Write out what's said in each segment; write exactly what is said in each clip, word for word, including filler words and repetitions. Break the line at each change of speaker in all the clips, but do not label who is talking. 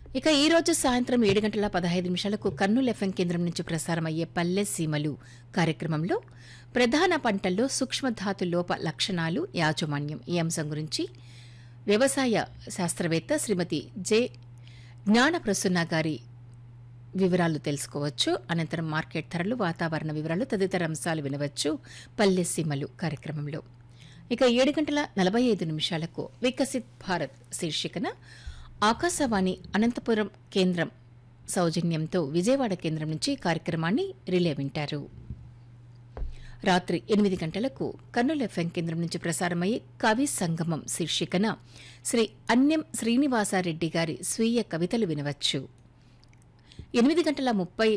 ఇక ఈ రోజు సాయంత్రం ఏడు గంటల పదహైదు నిమిషాలకు కర్నూలు ఎఫ్ఎం కేంద్రం నుంచి ప్రసారమయ్యే పల్లె సీమలు కార్యక్రమంలో ప్రధాన పంటల్లో సూక్ష్మధాతు లోప లక్షణాలు యాజమాన్యం ఈ అంశం గురించి వ్యవసాయ శాస్త్రవేత్త శ్రీమతి జె జ్ఞానప్రసన్న గారి వివరాలు తెలుసుకోవచ్చు. అనంతరం మార్కెట్ ధరలు, వాతావరణ వివరాలు తదితర అంశాలు వినవచ్చు పల్లె సీమలు కార్యక్రమంలో. ఇక ఏడు గంటల నలభై ఐదు నిమిషాలకు వికసిత్ భారత్ శీర్షికన ఆకాశవాణి అనంతపురం కేంద్రం సౌజన్యంతో విజయవాడ కేంద్రం నుంచి కార్యక్రమాన్ని రిలే వింటారు. రాత్రి ఎనిమిది గంటలకు కర్నూలు ఎఫ్ఎం కేంద్రం నుంచి ప్రసారమయ్యే కవి సంగమం శీర్షికన శ్రీ అన్యం శ్రీనివాసారెడ్డి గారి స్వీయ కవితలు వినవచ్చు. ఎనిమిది గంటల ముప్పై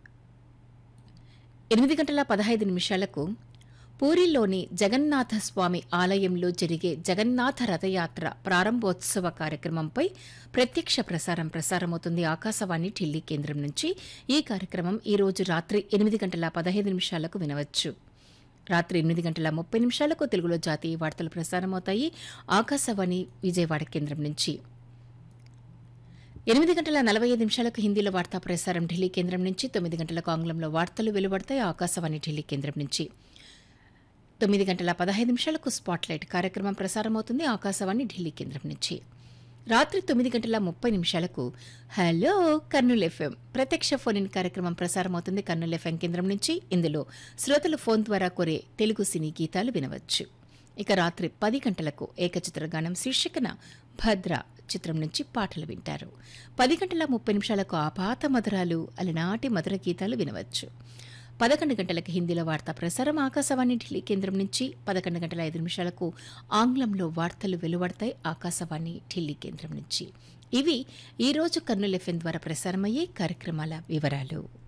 ఎనిమిది గంటల పదహైదు నిమిషాలకు పూరిలోని జగన్నాథ స్వామి ఆలయంలో జరిగే జగన్నాథ రథయాత్ర ప్రారంభోత్సవ కార్యక్రమంపై ప్రత్యక్ష ప్రసారం ప్రసారమవుతుంది ఆకాశవాణి ఢిల్లీ కేంద్రం నుంచి. ఈ కార్యక్రమం ఈ రోజు రాత్రి ఎనిమిది గంటల పదహైదు నిమిషాలకు వినవచ్చు. రాత్రి ఎనిమిది గంటల ముప్పై నిమిషాలకు తెలుగులో జాతీయ వార్తలు ప్రసారమవుతాయి ఆకాశవాణి విజయవాడ కేంద్రం నుంచి. ఎనిమిది గంటల నలభై ఐదు నిమిషాలకు హిందీలో వార్తా ప్రసారం ఢిల్లీ కేంద్రం నుంచి. తొమ్మిది గంటలకు ఆంగ్లంలో వార్తలు వెలువడతాయి ఆకాశవాణి ఢిల్లీ కేంద్రం నుంచి. తొమ్మిది గంటల పదహైదు నిమిషాలకు స్పాట్లైట్ కార్యక్రమం ప్రసారమవుతుంది ఆకాశవాణి ఢిల్లీ కేంద్రం నుంచి. రాత్రి తొమ్మిది గంటల ముప్పై నిమిషాలకు హలో కర్నూలు ఎఫ్ఎం ప్రత్యక్ష ఫోన్ ఇన్ కార్యక్రమం ప్రసారమవుతుంది కర్నూలు ఎఫ్ఎం కేంద్రం నుంచి. ఇందులో శ్రోతలు ఫోన్ ద్వారా కోరే తెలుగు సినీ గీతాలు వినవచ్చు. ఇక రాత్రి పది గంటలకు ఏకచిత్ర గానం శీర్షికన భద్ర చిత్రం నుంచి పాటలు వింటారు. పది గంటల ముప్పై నిమిషాలకు ఆపాత మధురాలు అలనాటి మధుర గీతాలు వినవచ్చు. పదకొండు గంటలకు హిందీలో వార్తా ప్రసారం ఆకాశవాణి ఢిల్లీ కేంద్రం నుంచి. పదకొండు గంటల ఐదు నిమిషాలకు ఆంగ్లంలో వార్తలు వెలువడతాయి ఆకాశవాణి ఢిల్లీ కేంద్రం నుంచి. ఇవి ఈ రోజు కర్నూలు ఎఫ్ఎం ద్వారా ప్రసారమయ్యే కార్యక్రమాల వివరాలు.